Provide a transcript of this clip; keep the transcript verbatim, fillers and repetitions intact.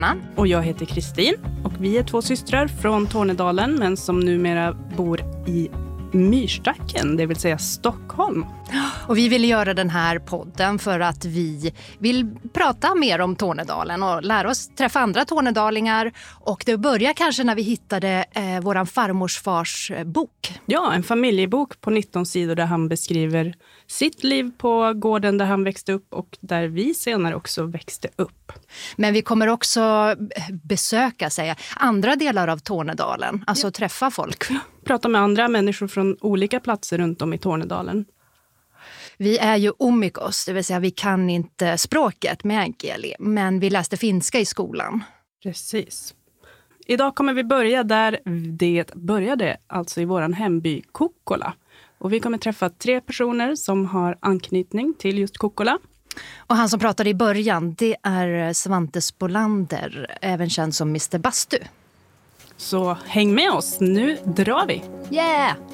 Och jag heter Kristin och vi är två systrar från Tornedalen men som numera bor i Myrstacken, det vill säga Stockholm. Och vi vill göra den här podden för att vi vill prata mer om Tornedalen och lära oss träffa andra tornedalingar. Och det börjar kanske när vi hittade eh, våran farmors fars eh, bok. Ja, en familjebok på nitton sidor där han beskriver sitt liv på gården där han växte upp och där vi senare också växte upp. Men vi kommer också besöka säga, andra delar av Tornedalen, alltså ja. Träffa folk. Prata med andra människor från olika platser runt om i Tornedalen. Vi är ju omikos, det vill säga vi kan inte språket meänkieli, men vi läste finska i skolan. Precis. Idag kommer vi börja där det började, alltså i våran hemby Kokkola. Och vi kommer träffa tre personer som har anknytning till just Kokkola. Och han som pratade i början, det är Svante Spolander, även känd som mister Bastu. Så häng med oss, nu drar vi! Yeah!